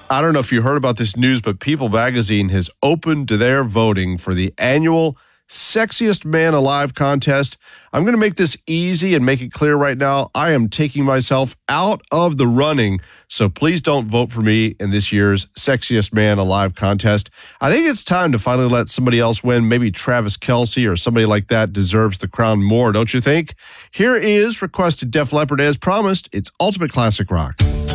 I don't know if you heard about this news, but People Magazine has opened their voting for the annual Sexiest Man Alive contest. I'm going to make this easy and make it clear right now. I am taking myself out of the running, so please don't vote for me in this year's Sexiest Man Alive contest. I think it's time to finally let somebody else win. Maybe Travis Kelce or somebody like that deserves the crown more, don't you think? Here is Requested Def Leppard as promised. It's Ultimate Classic Rock.